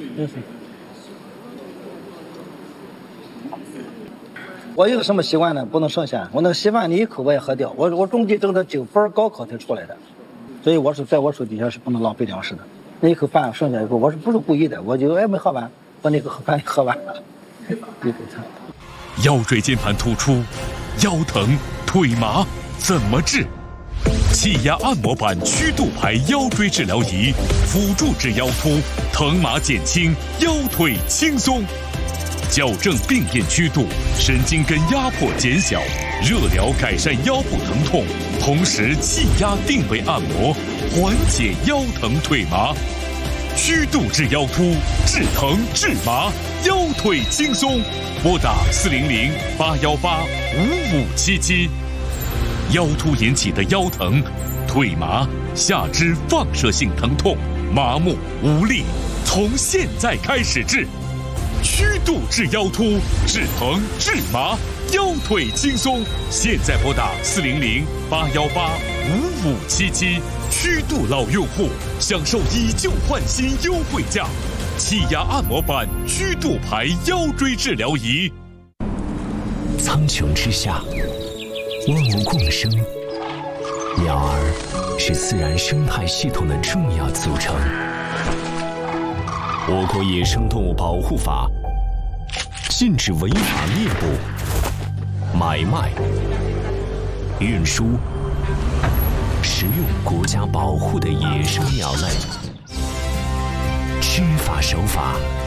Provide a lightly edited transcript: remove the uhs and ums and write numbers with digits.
我有个什么习惯呢？不能剩下。我那个稀饭你一口我也喝掉。我中级证的9分高考才出来的，所以我是在我手底下是不能浪费粮食的。那一口饭剩下以后，我是不是故意的？我就没喝完，把那个饭也喝完了。一口菜。 腰椎间盘突出、腰疼、腿麻怎么治？气压按摩板曲度牌腰椎治疗仪，辅助治腰突，疼麻减轻，腰腿轻松。矫正病变曲度，神经根压迫减小，热疗改善腰部疼痛，同时气压定位按摩，缓解腰疼腿麻。曲度治腰突，治疼治麻，腰腿轻松。拨打400-818-5577。腰突引起的腰疼、腿麻、下肢放射性疼痛、麻木无力，从现在开始治。曲度治腰突，治疼治麻，腰腿轻松。现在拨打400-818-5577。曲度老用户享受以旧换新优惠价，气压按摩板曲度牌腰椎治疗仪。 苍穹之下，万物共生，鸟儿是自然生态系统的重要组成。我国野生动物保护法禁止违法猎捕、买卖、运输、食用国家保护的野生鸟类。知法守法，